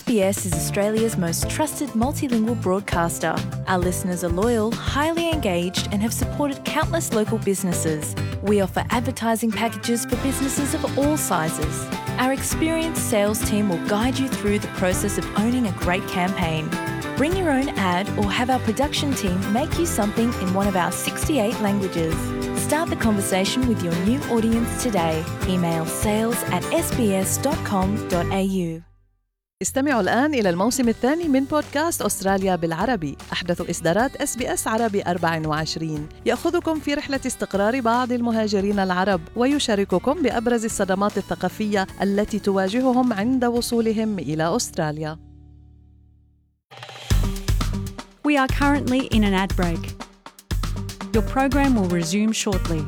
SBS is Australia's most trusted multilingual broadcaster. Our listeners are loyal, highly engaged, and have supported countless local businesses. We offer advertising packages for businesses of all sizes. Our experienced sales team will guide you through the process of owning a great campaign. Bring your own ad or have our production team make you something in one of our 68 languages. Start the conversation with your new audience today. Email sales@sbs.com.au. استمعوا الآن إلى الموسم الثاني من بودكاست أستراليا بالعربي، أحدث إصدارات SBS عربي 24، يأخذكم في رحلة استقرار بعض المهاجرين العرب ويشارككم بأبرز الصدمات الثقافية التي تواجههم عند وصولهم إلى أستراليا. We are currently in an ad break. Your program will resume shortly.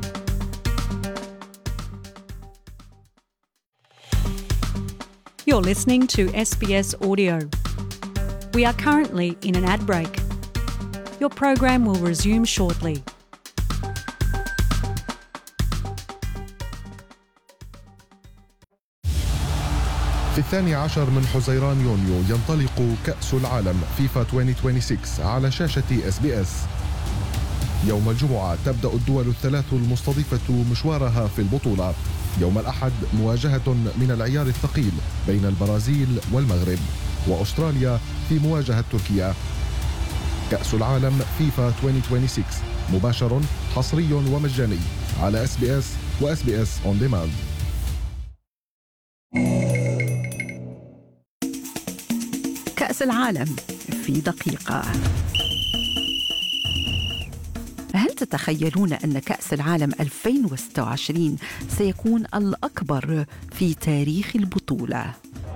You're listening to SBS Audio. We are currently in an ad break. Your program will resume shortly. في 12 من حزيران يونيو ينطلق كأس العالم فيفا 2026 على شاشة SBS. يوم الجمعة تبدأ الدول الثلاث المستضيفة مشوارها في البطولة. يوم الأحد مواجهة من العيار الثقيل بين البرازيل والمغرب، وأستراليا في مواجهة تركيا. كأس العالم فيفا 2026 مباشر حصري ومجاني على SBS و SBS On Demand. كأس العالم في دقيقة. هل تتخيلون أن كأس العالم 2026 سيكون الأكبر في تاريخ البطولة؟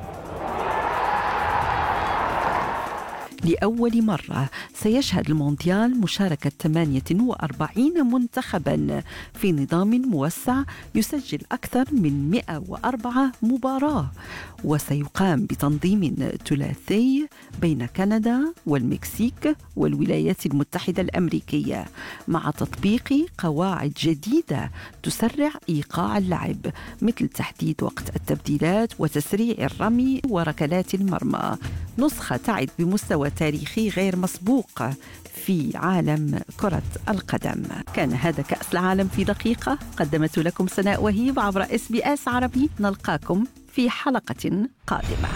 لأول مرة سيشهد المونديال مشاركة 48 منتخباً في نظام موسع يسجل أكثر من 104 مباراة، وسيقام بتنظيم ثلاثي بين كندا والمكسيك والولايات المتحدة الأمريكية، مع تطبيق قواعد جديدة تسرع إيقاع اللعب، مثل تحديد وقت التبديلات وتسريع الرمي وركلات المرمى. نسخة تعد بمستوى تاريخي غير مسبوق في عالم كرة القدم. كان هذا كأس العالم في دقيقة، قدمت لكم سناء وهيب عبر SBS عربي. نلقاكم في حلقة قادمة.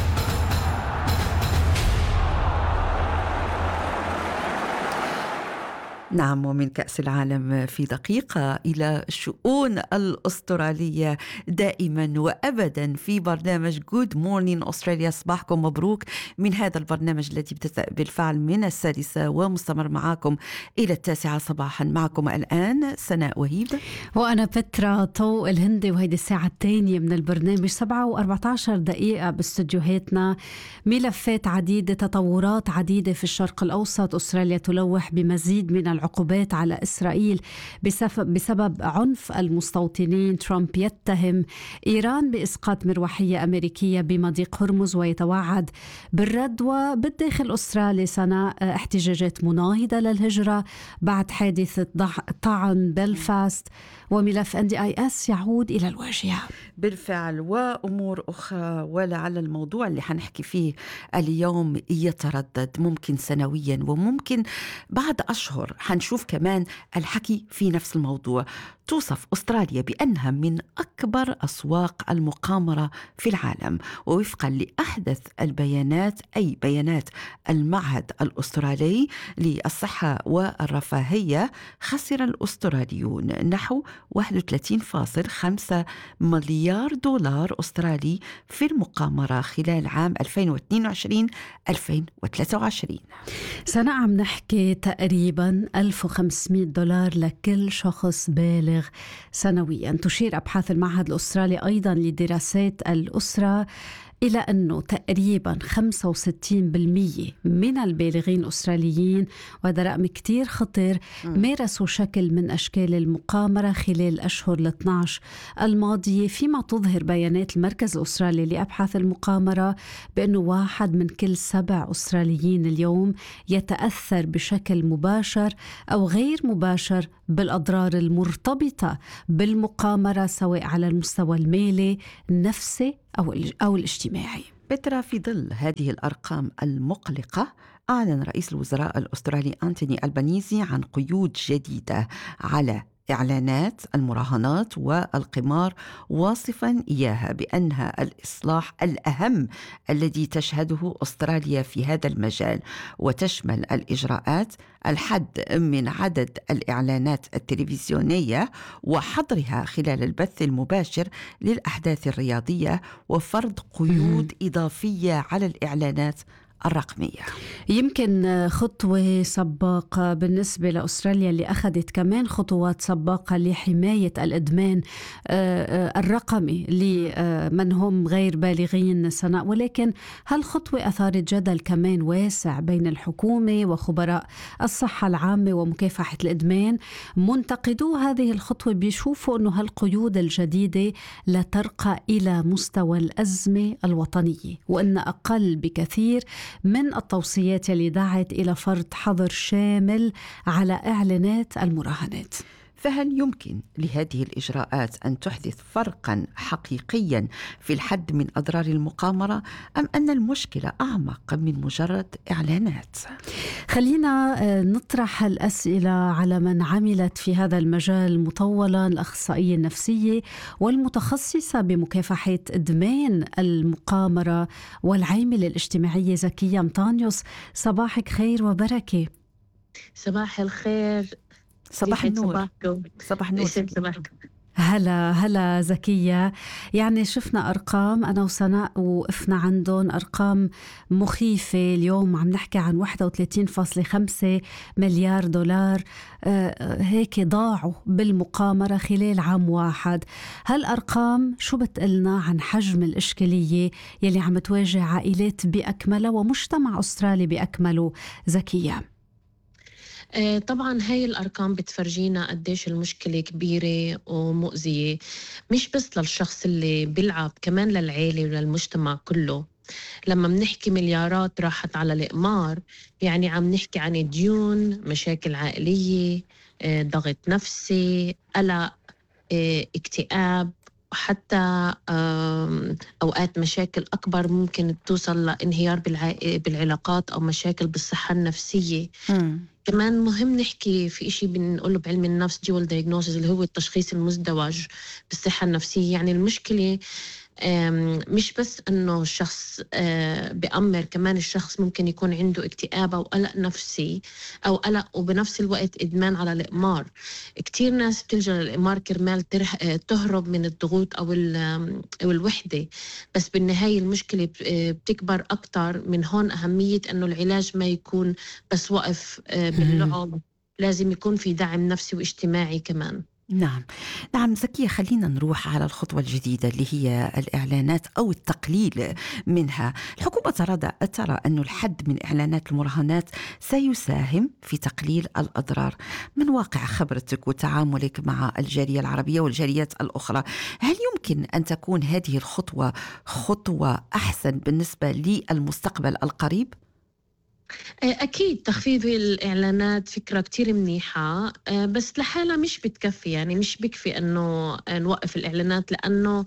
نعم، ومن كأس العالم في دقيقة إلى الشؤون الأسترالية دائما وأبدا في برنامج Good Morning Australia. صباحكم مبروك من هذا البرنامج الذي ابتدأ بالفعل من 6 ومستمر معكم إلى 9 صباحا. معكم الآن سناء وهيب وأنا بترا طوق الهندي، وهيدي الساعة الثانية من البرنامج. 7:14 باستديوهاتنا. ملفات عديدة، تطورات عديدة في الشرق الأوسط. أستراليا تلوح بمزيد من العقوبات على إسرائيل بسبب عنف المستوطنين. ترامب يتهم إيران بإسقاط مروحية أمريكية بمضيق هرمز ويتوعد بالرد. وبالداخل الأسترالي سنة احتجاجات مناهضة للهجرة بعد حادثة طعن بلفاست، وملف NDIS يعود إلى الواجهة بالفعل، وأمور أخرى. ولعل الموضوع اللي حنحكي فيه اليوم يتردد، ممكن سنويا وممكن بعد أشهر حنشوف كمان الحكي في نفس الموضوع. توصف أستراليا بأنها من أكبر أسواق المقامرة في العالم، ووفقا لأحدث البيانات، أي بيانات المعهد الأسترالي للصحة والرفاهية، خسر الأستراليون نحو 31.5 مليار دولار أسترالي في المقامرة خلال عام 2022-2023. سنة عم نحكي تقريبا $1500 لكل شخص بالغ سنويا. تشير أبحاث المعهد الأسترالي أيضا لدراسات الأسرة إلى أنه تقريبا 65% من البالغين الأستراليين، وهذا رقم كتير خطر، مارسوا شكل من أشكال المقامرة خلال الأشهر 12 الماضية، فيما تظهر بيانات المركز الأسترالي لأبحاث المقامرة بأنه 1 من كل 7 أستراليين اليوم يتأثر بشكل مباشر أو غير مباشر بالأضرار المرتبطة بالمقامرة، سواء على المستوى المالي، النفسي أو الاجتماعي. بترا، في ظل هذه الأرقام المقلقة أعلن رئيس الوزراء الأسترالي أنتوني ألبانيزي عن قيود جديدة على إعلانات المراهنات والقمار، واصفا إياها بأنها الإصلاح الأهم الذي تشهده أستراليا في هذا المجال، وتشمل الإجراءات الحد من عدد الإعلانات التلفزيونية وحظرها خلال البث المباشر للأحداث الرياضية، وفرض قيود إضافية على الإعلانات الرقمية. يمكن خطوة سباقة بالنسبة لأستراليا اللي أخذت كمان خطوات سباقة لحماية الإدمان الرقمي لمن هم غير بالغين سنة، ولكن هالخطوة أثارت جدل كمان واسع بين الحكومة وخبراء الصحة العامة ومكافحة الإدمان. منتقدو هذه الخطوة بيشوفوا أنه هالقيود الجديدة لا ترقى إلى مستوى الأزمة الوطنية، وأن أقل بكثير من التوصيات اللي دعت إلى فرض حظر شامل على إعلانات المراهنات. فهل يمكن لهذه الإجراءات أن تحدث فرقاً حقيقياً في الحد من أضرار المقامرة، أم أن المشكلة أعمق من مجرد إعلانات؟ خلينا نطرح الأسئلة على من عملت في هذا المجال مطولاً، الأخصائية النفسية والمتخصصة بمكافحة إدمان المقامرة والعاملة الاجتماعية زكية مطانيوس. صباحك خير وبركة. صباح الخير. صباح النور. صباح النور. هلا زكية. يعني شفنا أرقام أنا وسناء وقفنا عندهم أرقام مخيفة. اليوم عم نحكي عن 31.5 مليار دولار هيك ضاعوا بالمقامرة خلال عام واحد. هالأرقام شو بتقلنا عن حجم الإشكالية يلي عم تواجه عائلات بأكملها ومجتمع أسترالي بأكمله؟ زكية. طبعا هاي الأرقام بتفرجينا قديش المشكلة كبيرة ومؤذية، مش بس للشخص اللي بيلعب، كمان للعائلة وللمجتمع كله. لما منحكي مليارات راحت على الإقمار، يعني عم نحكي عن ديون، مشاكل عائلية، ضغط نفسي، قلق، اكتئاب، وحتى أوقات مشاكل أكبر ممكن توصل لانهيار بالعلاقات أو مشاكل بالصحة النفسية. كمان مهم نحكي في إشي بنقوله بعلم النفس dual diagnosis، اللي هو التشخيص المزدوج بالصحة النفسية. يعني المشكلة مش بس أنه الشخص بأمر، كمان الشخص ممكن يكون عنده اكتئاب أو قلق نفسي أو قلق وبنفس الوقت إدمان على الإقمار. كتير ناس بتلجأ للإقمار كرمال تهرب من الضغوط أو الوحدة، بس بالنهاية المشكلة بتكبر أكتر من هون. أهمية أنه العلاج ما يكون بس وقف باللعب، لازم يكون في دعم نفسي واجتماعي كمان. نعم زكية، خلينا نروح على الخطوة الجديدة اللي هي الإعلانات أو التقليل منها. الحكومة ترى أن الحد من إعلانات المراهنات سيساهم في تقليل الأضرار. من واقع خبرتك وتعاملك مع الجالية العربية والجاليات الأخرى، هل يمكن أن تكون هذه الخطوة خطوة أحسن بالنسبة للمستقبل القريب؟ أكيد تخفيض الإعلانات فكرة كتير منيحة، بس لحالها مش بتكفي. يعني مش بكفي أنه نوقف الإعلانات، لأنه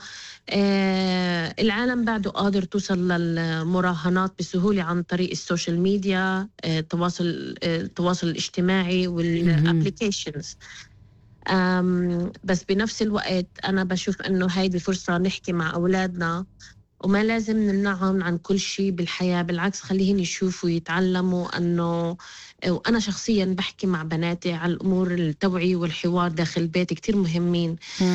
العالم بعده قادر توصل للمراهنات بسهولة عن طريق السوشيال ميديا، التواصل الاجتماعي والابليكيشنز. بس بنفس الوقت أنا بشوف أنه هيدي فرصة نحكي مع أولادنا، وما لازم نمنعهم عن كل شيء بالحياة. بالعكس خليهم يشوفوا ويتعلموا أنه، وأنا شخصياً بحكي مع بناتي على الأمور التوعية والحوار داخل البيت كتير مهمين.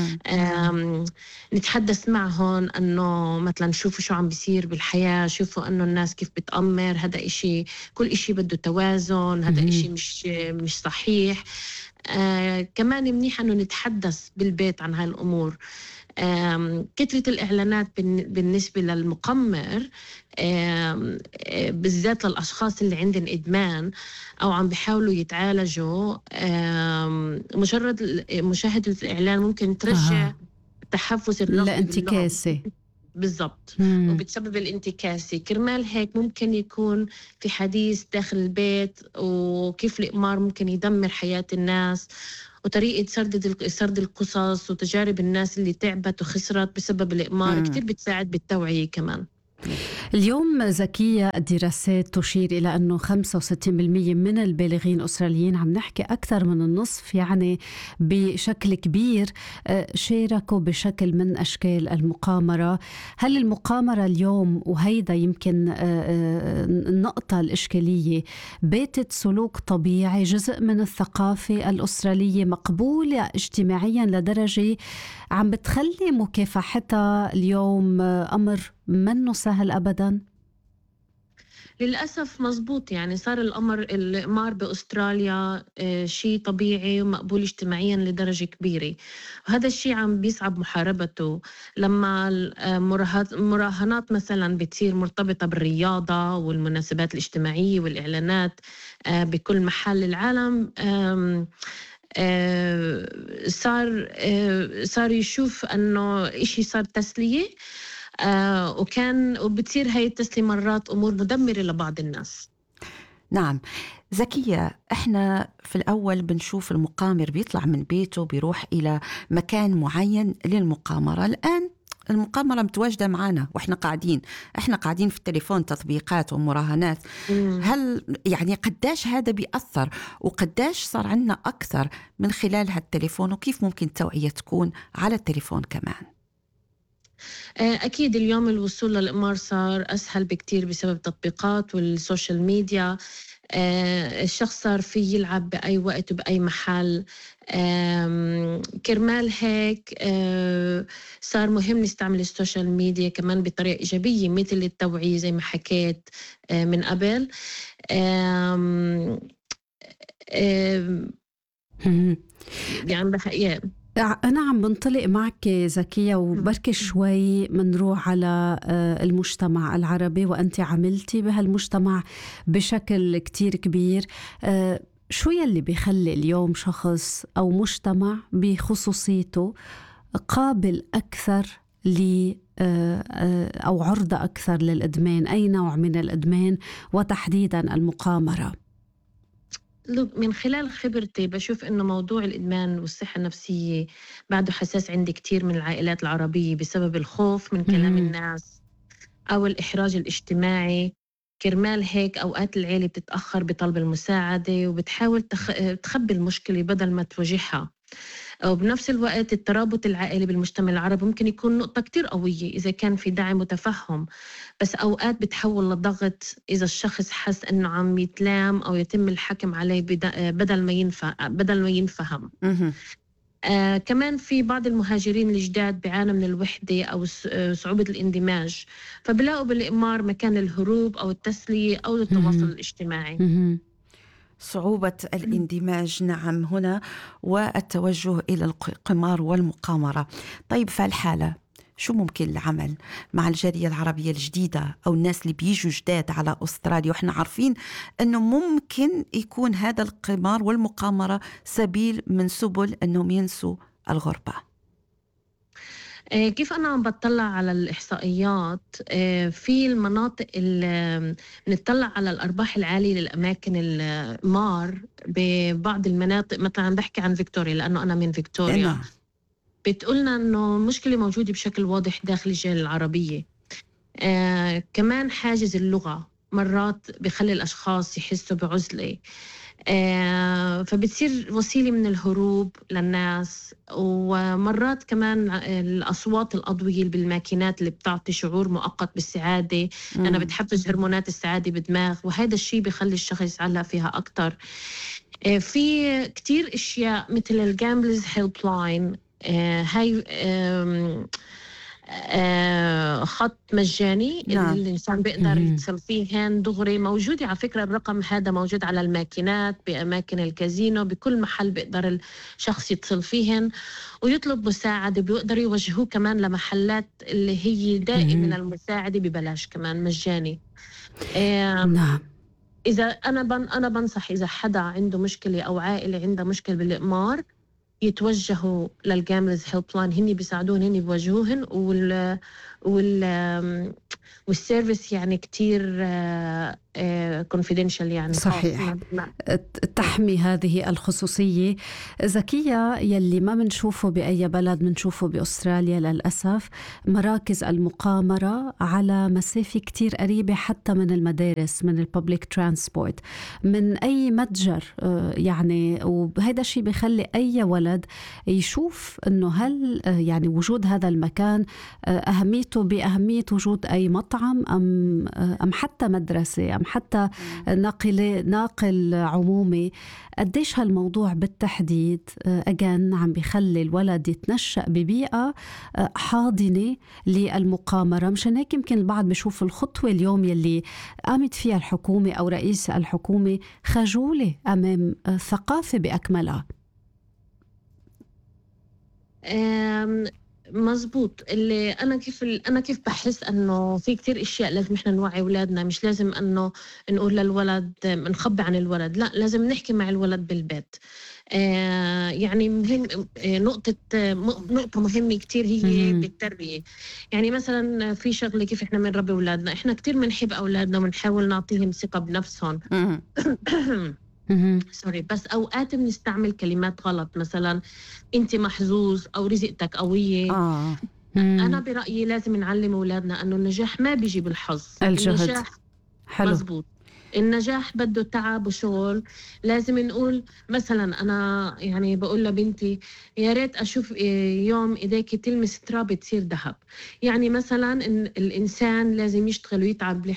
نتحدث معهم أنه مثلاً شوفوا شو عم بيصير بالحياة، شوفوا أنه الناس كيف بتأمر، هذا إشي، كل إشي بده توازن، هذا إشي مش صحيح. كمان منيح أنه نتحدث بالبيت عن هاي الأمور. كثرة الإعلانات بالنسبة للمقمر، بالذات للأشخاص اللي عندهم إدمان أو عم بيحاولوا يتعالجوا، مجرد مشاهدة الإعلان ممكن ترجع تحفز الرغبة الانتكاسة. بالضبط، وبتسبب الانتكاسة. كرمال هيك ممكن يكون في حديث داخل البيت وكيف الإقمار ممكن يدمر حياة الناس، وطريقة سرد القصص وتجارب الناس اللي تعبت وخسرت بسبب الإقمار كتير بتساعد بالتوعية كمان. اليوم زكية الدراسات تشير إلى أنه 65% من البالغين الأستراليين، عم نحكي أكثر من النصف يعني بشكل كبير، شاركوا بشكل من أشكال المقامرة. هل المقامرة اليوم، وهيدا يمكن النقطة الإشكالية، باتت سلوك طبيعي، جزء من الثقافة الأسترالية، مقبولة اجتماعيا لدرجة عم بتخلي مكافحتها اليوم أمر منه سهل أبداً؟ للأسف مزبوط، يعني صار الإقمار بأستراليا شيء طبيعي ومقبول اجتماعيا لدرجة كبيرة، وهذا الشيء عم بيصعب محاربته لما المراهنات مثلا بتصير مرتبطة بالرياضة والمناسبات الاجتماعية والإعلانات بكل محل العالم. صار يشوف أنه إشي صار تسلية، وبتصير هاي التسلية مرات أمور مدمرة لبعض الناس. نعم زكية، احنا في الأول بنشوف المقامر بيطلع من بيته بيروح إلى مكان معين للمقامرة. الآن المقامرة متواجدة معنا وإحنا قاعدين في التليفون، تطبيقات ومراهنات. هل يعني قداش هذا بيأثر، وقداش صار عندنا أكثر من خلال هالتليفون، وكيف ممكن التوعية تكون على التليفون كمان؟ أكيد اليوم الوصول للإقمار صار أسهل بكتير بسبب التطبيقات والسوشيال ميديا. الشخص صار فيه يلعب بأي وقت وبأي محل. كرمال هيك صار مهم نستعمل السوشيال ميديا كمان بطريقة إيجابية، مثل التوعية زي ما حكيت من قبل. يعني بحقيقة أنا عم بنطلق معك زكية، وبركي شوي منروح على المجتمع العربي، وأنت عملتي بهالمجتمع بشكل كتير كبير. شو يلي بيخلي اليوم شخص أو مجتمع بخصوصيته قابل أكثر أو عرضة أكثر للإدمان؟ أي نوع من الإدمان، وتحديدا المقامرة؟ من خلال خبرتي بشوف إنه موضوع الإدمان والصحة النفسية بعده حساس عندي كتير من العائلات العربية بسبب الخوف من كلام الناس أو الإحراج الاجتماعي. كرمال هيك أوقات العيلة بتتأخر بطلب المساعدة وبتحاول تخبي المشكلة بدل ما تواجهها. وبنفس الوقت الترابط العائلي بالمجتمع العربي ممكن يكون نقطة كتير قوية إذا كان في دعم وتفهم، بس أوقات بتحول لضغط إذا الشخص حس أنه عم يتلام أو يتم الحكم عليه بدل ما ينفهم. كمان في بعض المهاجرين الجداد بيعانوا من الوحدة أو صعوبة الاندماج، فبلاقوا بالإقمار مكان الهروب أو التسلية أو التواصل الاجتماعي. صعوبة الاندماج، نعم، هنا والتوجه إلى القمار والمقامرة. طيب في الحالة شو ممكن العمل مع الجالية العربية الجديدة أو الناس اللي بيجوا جداد على أستراليا، وإحنا عارفين أنه ممكن يكون هذا القمار والمقامرة سبيل من سبل أنهم ينسوا الغربة؟ كيف أنا عم بطلع على الإحصائيات في المناطق اللي بنطلع على الأرباح العالية للأماكن الإقمار ببعض المناطق، مثلا عم بحكي عن فيكتوريا لأنه أنا من فيكتوريا. بتقولنا أنه المشكلة موجودة بشكل واضح داخل الجالية العربية. كمان حاجز اللغة مرات بخلي الأشخاص يحسوا بعزلة، فبتصير وسيلة من الهروب للناس. ومرات كمان الأصوات الأضوية بالماكينات اللي بتعطي شعور مؤقت بالسعادة، أنا بتحفز هرمونات السعادة بالدماغ، وهذا الشيء بخلي الشخص يعلق فيها أكتر. في كتير إشياء مثل الجامبلز هيلب لاين، هاي خط مجاني. نعم. اللي الإنسان بيقدر يتصل فيهن دغري، موجودة على فكرة الرقم هذا موجود على الماكينات بأماكن الكازينو، بكل محل بيقدر الشخص يتصل فيهن ويطلب مساعدة. بيقدروا يوجهوه كمان لمحلات اللي هي دائما المساعدة ببلاش كمان مجاني. نعم. إذا أنا بنصح إذا حدا عنده مشكلة أو عائلة عندها مشكلة بالإقمار يتوجهوا للجامبلز هيلب لاين، هني بيساعدوهن، هني بيوجهوهن والسيرفيس يعني كتير confidential يعني صحيح. تحمي هذه الخصوصية. زكية، يلي ما منشوفه بأي بلد منشوفه بأستراليا للأسف، مراكز المقامرة على مسافة كتير قريبة حتى من المدارس، من الببليك ترانسبورت، من أي متجر يعني. وهذا الشيء بيخلي أي ولد يشوف أنه هل يعني وجود هذا المكان أهميته بأهمية وجود أي مطعم أم حتى مدرسة أم حتى ناقل عمومي. قديش هالموضوع بالتحديد أجان عم بيخلي الولد يتنشأ ببيئة حاضنة للمقامرة. مشان هيك يمكن البعض بيشوف الخطوة اليوم يلي قامت فيها الحكومة أو رئيس الحكومة خجولة أمام ثقافة بأكملها. مزبوط. اللي انا كيف بحس انه في كتير اشياء لازم احنا نوعي اولادنا. مش لازم انه نقول للولد نخبي عن الولد، لا، لازم نحكي مع الولد بالبيت. يعني مهم، نقطة مهمة كتير هي بالتربية. يعني مثلا في شغلة كيف احنا بنربي اولادنا. احنا كتير بنحب اولادنا وبنحاول نعطيهم ثقة بنفسهم سوري، بس أوقات بنستعمل كلمات غلط، مثلا أنت محظوظ أو رزقتك قوية. أنا برأيي لازم نعلم أولادنا أنه النجاح ما بيجي بالحظ. النجاح حلو. مزبوط. النجاح بده تعب وشغل. لازم نقول مثلا، أنا يعني بقول لبنتي يا ريت أشوف يوم إيديك تلمس تراب تصير ذهب. يعني مثلا إن الإنسان لازم يشتغل ويتعب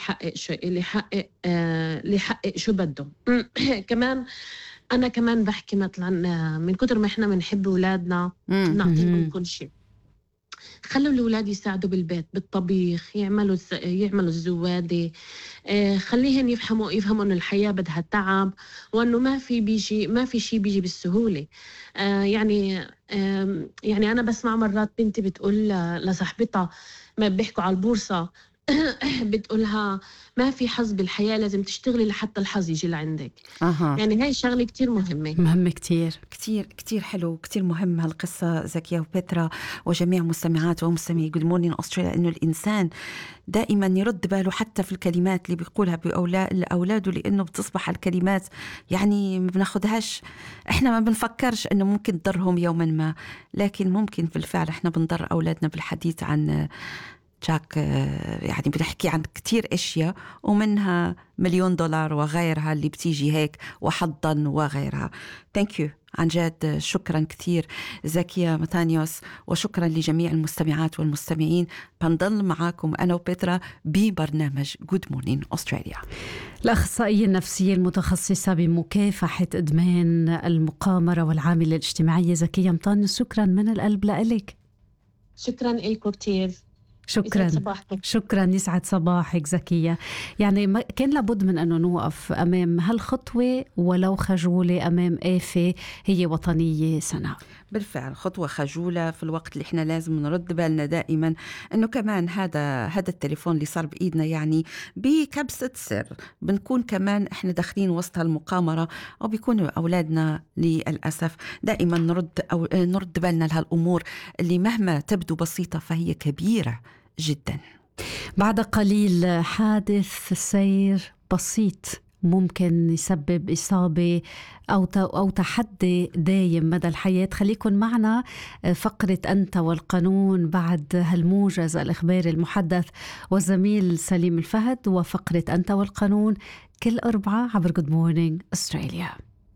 ليحقق شو بده. كمان أنا كمان بحكي مثلا من كتر ما إحنا بنحب أولادنا نعطيهم كل شيء. خلوا الأولاد يساعدوا بالبيت بالطبيخ، يعملوا الزوادة. خليهم يفهموا إن الحياة بدها تعب، وأنه ما في شيء بيجي بالسهولة. يعني أنا بسمع مرات بنتي بتقول لصاحبتها ما بيحكوا على البورصة بتقولها ما في حظ بالحياة، لازم تشتغلي لحتى الحظ يجي لعندك. يعني هاي شغلة كتير مهمة كتير كتير كتير حلو، كتير مهم هالقصة زكية وبيترا وجميع مستمعات ومستمعي Good Morning Australia، إنه الإنسان دائما يرد باله حتى في الكلمات اللي بيقولها لأولاده، لأنه بتصبح الكلمات يعني ما بناخدهاش، إحنا ما بنفكرش إنه ممكن تضرهم يوما ما، لكن ممكن بالفعل إحنا بنضر أولادنا بالحديث عن جاك. يعني بنحكي عن كتير أشياء ومنها $1,000,000 وغيرها اللي بتيجي هيك وحظا وغيرها. Thank you عن جد، شكرا كثير زكية ماتانيوس، وشكرا لجميع المستمعات والمستمعين. بنضل معاكم أنا وبيترا ببرنامج Good Morning Australia. الأخصائية النفسية المتخصصة بمكافحة إدمان المقامرة والعاملة الاجتماعية زكية ماتانيوس، شكرا من القلب لك. شكرا لكم كتير. شكرا، يسعد صباحك زكية. يعني كان لابد من أنه نوقف أمام هالخطوة ولو خجولة أمام آفة هي وطنية سنة. بالفعل خطوة خجولة في الوقت اللي احنا لازم نرد بالنا دائما انه كمان هذا التليفون اللي صار بإيدنا يعني بكبسة سر بنكون كمان احنا داخلين وسط المقامرة، او بيكونوا اولادنا للأسف دائما نرد بالنا لهالأمور اللي مهما تبدو بسيطة فهي كبيرة جدا. بعد قليل حادث سير بسيط ممكن يسبب إصابة أو تحدي دايم مدى الحياة. خليكن معنا فقرة أنت والقانون بعد هالموجز الإخباري المحدث والزميل سليم الفهد، وفقرة أنت والقانون كل أربعة عبر Good Morning أستراليا.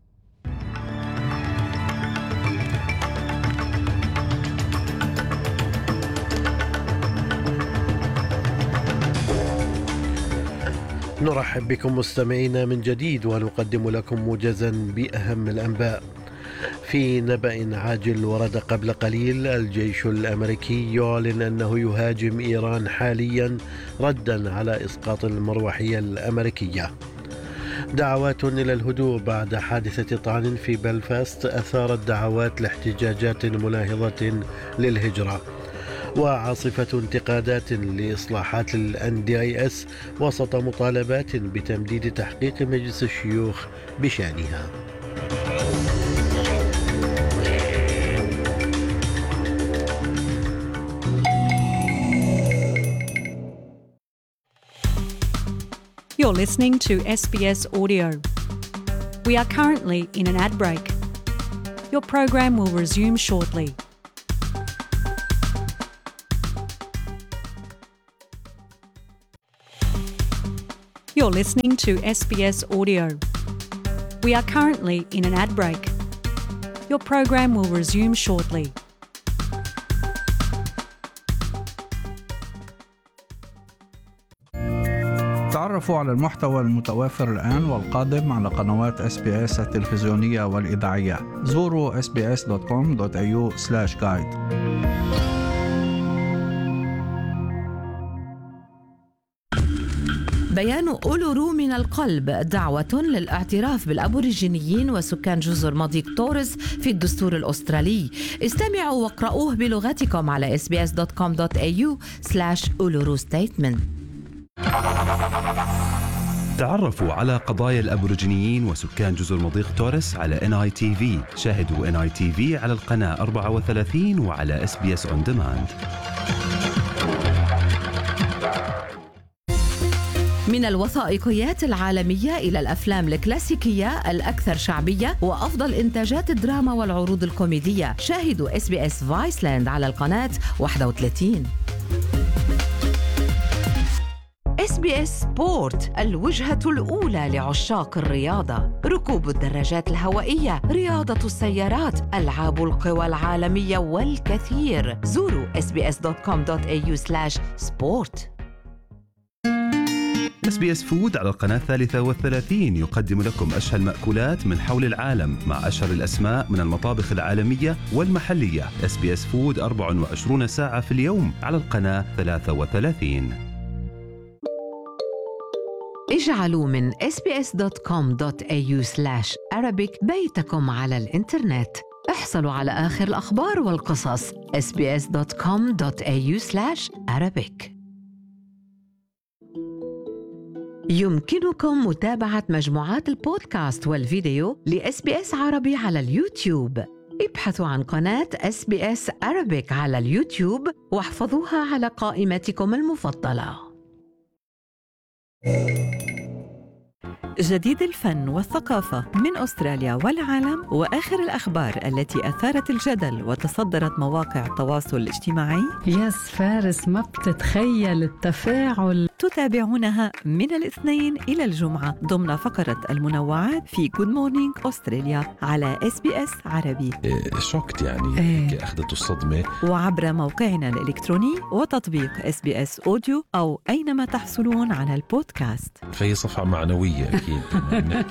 نرحب بكم مستمعينا من جديد ونقدم لكم موجزا بأهم الأنباء. في نبأ عاجل ورد قبل قليل الجيش الأمريكي يعلن أنه يهاجم إيران حاليا ردا على إسقاط المروحية الأمريكية. دعوات إلى الهدوء بعد حادثة طعن في بلفاست أثارت دعوات لاحتجاجات مناهضة للهجرة. وعاصفة انتقادات لإصلاحات NDIS وسط مطالبات بتمديد تحقيق مجلس الشيوخ بشأنها. You're listening to SBS Audio. We are currently in an ad break. Your program will resume shortly. You're listening to SBS Audio. We are currently in an ad break. Your program will resume shortly. تعرفوا على المحتوى المتوافر الآن والقادم على قنوات SBS التلفزيونية والإذاعية. زوروا sbs.com.au/guide. بيان أولورو من القلب دعوة للاعتراف بالأبوريجينيين وسكان جزر مضيق تورس في الدستور الأسترالي. استمعوا واقرأوه بلغتكم على sbs.com.au/Uluru Statement. تعرفوا على قضايا الأبوريجينيين وسكان جزر مضيق تورس على NITV. شاهدوا NITV على القناة 34 وعلى SBS On Demand. من الوثائقيات العالمية إلى الأفلام الكلاسيكية الأكثر شعبية وأفضل إنتاجات الدراما والعروض الكوميدية، شاهدوا SBS Viceland على القناة 31. SBS سبورت، الوجهة الأولى لعشاق الرياضة، ركوب الدراجات الهوائية، رياضة السيارات، ألعاب القوى العالمية والكثير. زوروا sbs.com.au/sport. SBS فود على القناة 33 يقدم لكم أشهى المأكولات من حول العالم مع أشهر الأسماء من المطابخ العالمية والمحلية. SBS فود 24 ساعة في اليوم على القناة 33. اجعلوا من sbs.com.au/Arabic بيتكم على الإنترنت. احصلوا على آخر الأخبار والقصص. sbs.com.au/Arabic. يمكنكم متابعة مجموعات البودكاست والفيديو لSBS عربي على اليوتيوب. ابحثوا عن قناة SBS Arabic على اليوتيوب واحفظوها على قائمتكم المفضلة. جديد الفن والثقافة من أستراليا والعالم وآخر الأخبار التي أثارت الجدل وتصدرت مواقع التواصل الاجتماعي. يس فارس، ما بتتخيل التفاعل. تتابعونها من الاثنين إلى الجمعة ضمن فقرة المنوعات في Good Morning أستراليا على SBS عربي. شوكت يعني أخذت الصدمة. وعبر موقعنا الإلكتروني وتطبيق SBS أوديو أو أينما تحصلون على البودكاست. فهي صفحة معنوية أكيد.